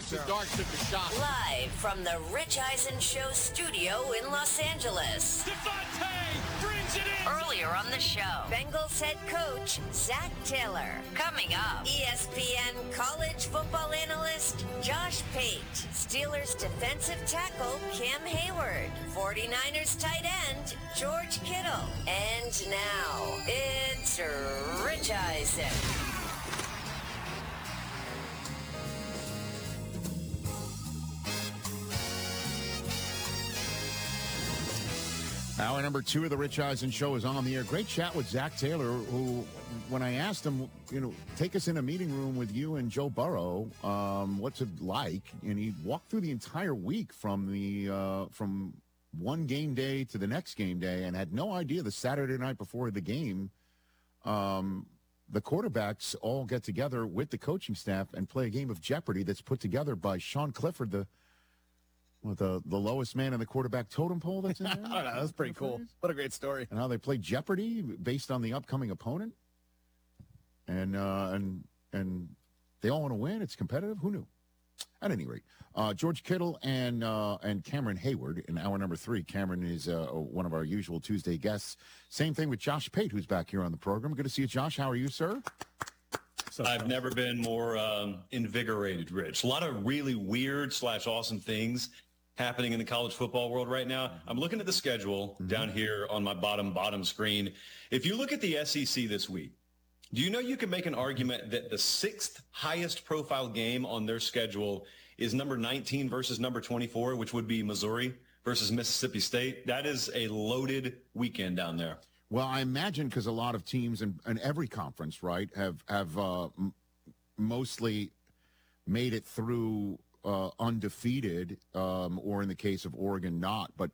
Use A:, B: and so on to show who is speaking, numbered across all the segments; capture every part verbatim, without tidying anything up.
A: After Dark took a shot.
B: Live from the Rich Eisen Show studio in Los Angeles.
C: Devontae brings it in.
B: Earlier on the show, Bengals head coach Zach Taylor. Coming up, E S P N college football analyst Josh Pate. Steelers defensive tackle Cam Hayward. forty-niners tight end George Kittle. And now, it's Rich Eisen.
D: Hour number two of the Rich Eisen Show is on the air. Great chat with Zach Taylor, who, when I asked him, you know, take us in a meeting room with you and Joe Burrow, um, what's it like? And he walked through the entire week from the uh, from one game day to the next game day, and had no idea the Saturday night before the game, um, the quarterbacks all get together with the coaching staff and play a game of Jeopardy that's put together by Sean Clifford, the With the, the lowest man in the quarterback totem pole that's in there?
E: I don't know. That's pretty cool. What a great story.
D: And how they play Jeopardy based on the upcoming opponent. And uh, and and they all want to win. It's competitive. Who knew? At any rate, uh, George Kittle and uh, and Cameron Hayward in hour number three. Cameron is uh, one of our usual Tuesday guests. Same thing with Josh Pate, who's back here on the program. Good to see you, Josh. How are you, sir?
F: So, I've never been more um, invigorated, Rich. A lot of really weird slash awesome things happening in the college football world right now. I'm looking at the schedule mm-hmm. down here on my bottom, bottom screen. If you look at the S E C this week, do you know you can make an argument that the sixth highest profile game on their schedule is number nineteen versus number twenty-four, which would be Missouri versus Mississippi State? That is a loaded weekend down there.
D: Well, I imagine because a lot of teams in, in every conference, right, have, have uh, m- mostly made it through Uh, undefeated, um, or in the case of Oregon, not, but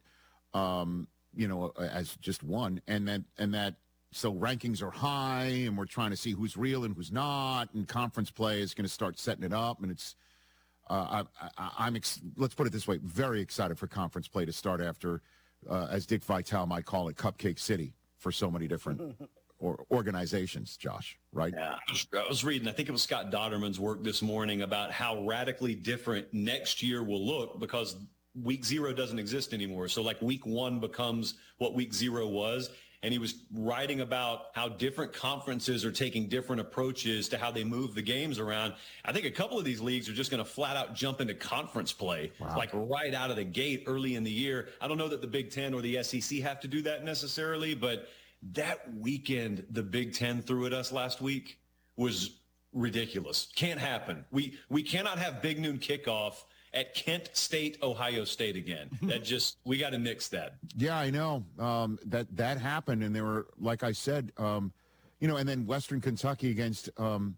D: um, you know, as just one, and that and that. So rankings are high, and we're trying to see who's real and who's not, and conference play is going to start setting it up, and it's. Uh, I, I, I'm ex- let's put it this way: very excited for conference play to start after, uh, as Dick Vitale might call it, Cupcake City for so many different. Or organizations, Josh, right?
F: Yeah, I was reading, I think it was Scott Dodderman's work this morning about how radically different next year will look because week zero doesn't exist anymore. So like week one becomes what week zero was. And he was writing about how different conferences are taking different approaches to how they move the games around. I think a couple of these leagues are just going to flat out jump into conference play, wow. like right out of the gate early in the year. I don't know that the Big Ten or the S E C have to do that necessarily, but that weekend the Big Ten threw at us last week was ridiculous. Can't happen. We we cannot have big noon kickoff at Kent State, Ohio State again. That just, we got to nix that.
D: Yeah, I know. Um, that that happened, and they were, like I said, um, you know, and then Western Kentucky against um,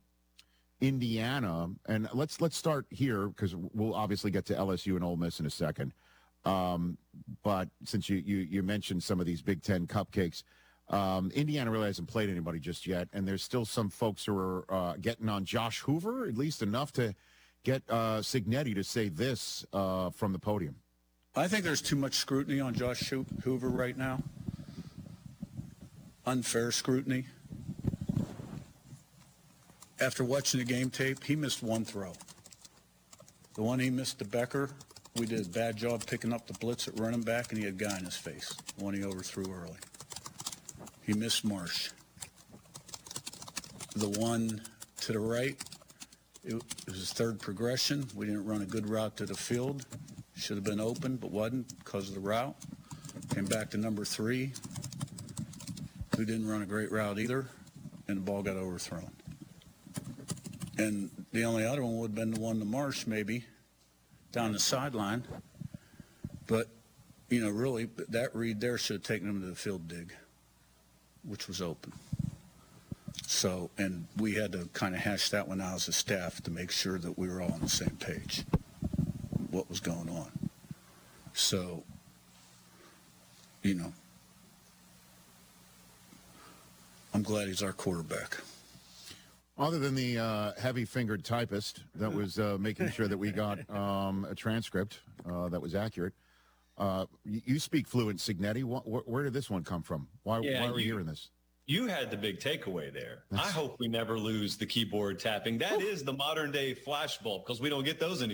D: Indiana. And let's let's start here because we'll obviously get to L S U and Ole Miss in a second. Um, but since you, you you mentioned some of these Big Ten cupcakes, Um, Indiana really hasn't played anybody just yet, and there's still some folks who are uh, getting on Josh Hoover, at least enough to get uh, Signetti to say this uh, from the podium.
G: I think there's too much scrutiny on Josh Hoover right now. Unfair scrutiny. After watching the game tape, he missed one throw. The one he missed to Becker, we did a bad job picking up the blitz at running back, and he had a guy in his face, the one he overthrew early. He missed Marsh. The one to the right, it was his third progression. We didn't run a good route to the field. Should have been open, but wasn't because of the route. Came back to number three, who didn't run a great route either, and the ball got overthrown. And the only other one would have been the one to Marsh, maybe, down the sideline. But, you know, really, that read there should have taken him to the field dig, which was open. So, and we had to kind of hash that one out as a staff to make sure that we were all on the same page, what was going on. So, you know, I'm glad he's our quarterback.
D: Other than the uh, heavy-fingered typist that was uh, making sure that we got um, a transcript uh, that was accurate, uh, you, you speak fluent Signetti. Wh- wh- where did this one come from? Why,
F: yeah,
D: why are we
F: you,
D: hearing this?
F: You had the big takeaway there.
D: That's...
F: I hope we never lose the keyboard tapping. That is the modern-day flashbulb because we don't get those anymore.